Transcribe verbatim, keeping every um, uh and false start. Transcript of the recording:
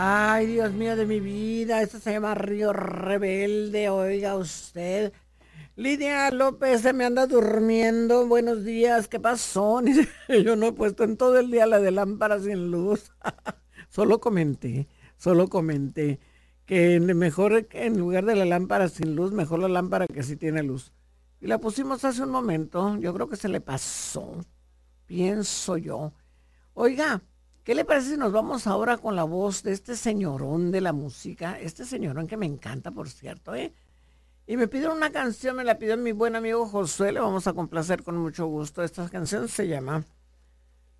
Ay, Dios mío de mi vida, esto se llama Río Rebelde, oiga usted. Lidia López se me anda durmiendo. Buenos días, ¿qué pasó? Ni se- Yo no he puesto en todo el día la de lámpara sin luz. Solo comenté, solo comenté que en- mejor que en lugar de la lámpara sin luz, mejor la lámpara que sí tiene luz. Y la pusimos hace un momento, yo creo que se le pasó, pienso yo. Oiga, ¿qué le parece si nos vamos ahora con la voz de este señorón de la música? Este señorón que me encanta, por cierto, ¿eh? Y me pidieron una canción, me la pidió mi buen amigo Josué, le vamos a complacer con mucho gusto. Esta canción se llama